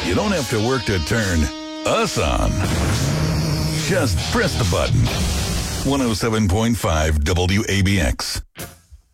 You don't have to work to turn us on. Just press the button. 107.5 WABX.